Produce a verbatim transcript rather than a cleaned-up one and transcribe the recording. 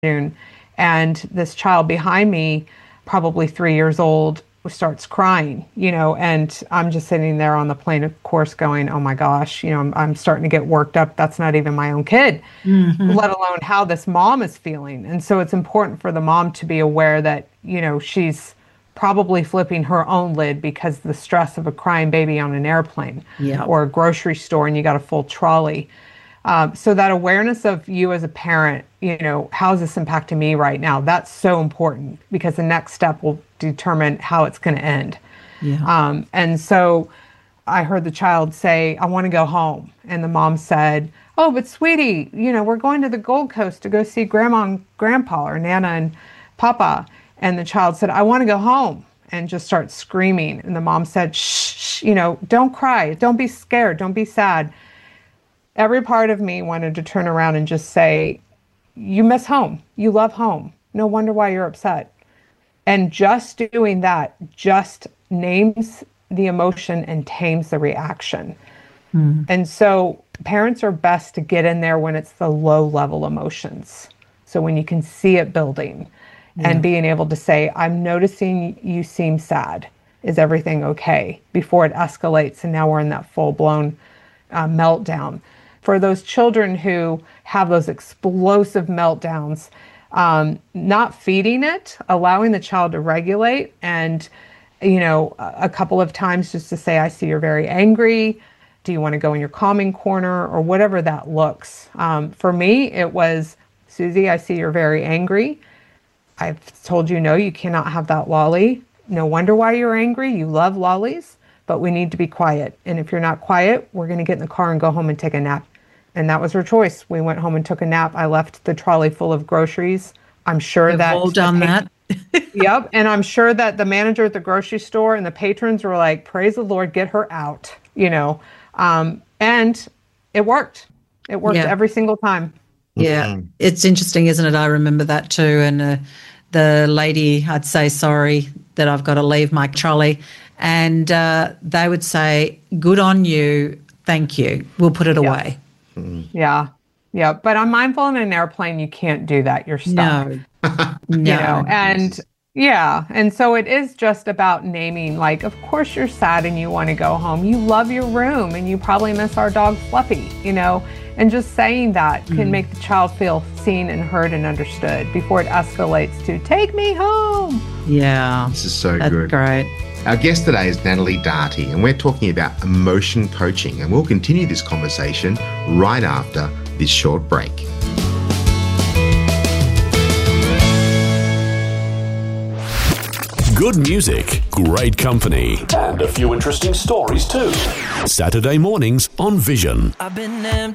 And this child behind me, probably three years old, starts crying, you know, and I'm just sitting there on the plane, of course, going, oh my gosh, you know, I'm, I'm starting to get worked up. That's not even my own kid, mm-hmm. let alone how this mom is feeling. And so it's important for the mom to be aware that, you know, she's probably flipping her own lid because of the stress of a crying baby on an airplane yeah. or a grocery store and you got a full trolley. Um, so that awareness of you as a parent, you know, how is this impacting me right now? That's so important because the next step will determine how it's going to end. Yeah. Um, and so I heard the child say, I want to go home. And the mom said, oh, but sweetie, you know, we're going to the Gold Coast to go see grandma and grandpa or Nana and Papa. And the child said, I want to go home, and just start screaming. And the mom said, shh, shh, you know, don't cry. Don't be scared. Don't be sad. Every part of me wanted to turn around and just say, you miss home. You love home. No wonder why you're upset. And just doing that just names the emotion and tames the reaction. Mm. And so parents are best to get in there when it's the low level emotions. So when you can see it building yeah. and being able to say, I'm noticing you seem sad. Is everything okay? Before it escalates and now we're in that full blown uh, meltdown. For those children who have those explosive meltdowns, um, not feeding it, allowing the child to regulate, and, you know, a couple of times just to say, I see you're very angry. Do you want to go in your calming corner, or whatever that looks? Um, for me, it was, Susie, I see you're very angry. I've told you, no, you cannot have that lolly. No wonder why you're angry. You love lollies, but we need to be quiet. And if you're not quiet, we're going to get in the car and go home and take a nap. And that was her choice. We went home and took a nap. I left the trolley full of groceries. I'm sure We've that... all done that. Yep. And I'm sure that the manager at the grocery store and the patrons were like, praise the Lord, get her out, you know. Um, and it worked. It worked yeah. every single time. Yeah. Mm-hmm. It's interesting, isn't it? I remember that too. And uh, the lady, I'd say, sorry that I've got to leave my trolley. And uh, they would say, good on you. Thank you. We'll put it yeah. away. Mm. Yeah. Yeah. But I'm mindful in an airplane, you can't do that. You're stuck. No. no. You know, and yeah. And so it is just about naming, like, of course you're sad and you want to go home. You love your room and you probably miss our dog Fluffy, you know, and just saying that mm. can make the child feel seen and heard and understood before it escalates to take me home. Yeah. This is so That's good. Great. Our guest today is Natalie Darty, and we're talking about emotion coaching, and we'll continue this conversation right after this short break. Good music, great company, and a few interesting stories too. Saturday mornings on Vision. I've been